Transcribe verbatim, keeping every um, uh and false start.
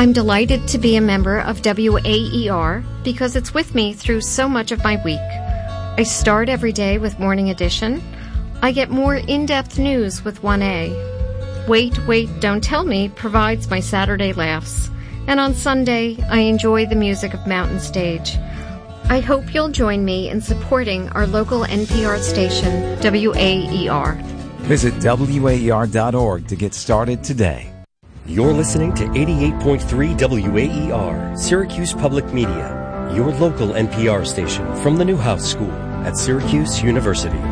I'm delighted to be a member of W A E R because it's with me through so much of my week. I start every day with Morning Edition. I get more in-depth news with one A. Wait, Wait, Don't Tell Me provides my Saturday laughs. And on Sunday, I enjoy the music of Mountain Stage. I hope you'll join me in supporting our local N P R station, W A E R. Visit W A E R dot org to get started today. You're listening to eighty-eight point three W A E R, Syracuse Public Media, your local N P R station from the Newhouse School at Syracuse University.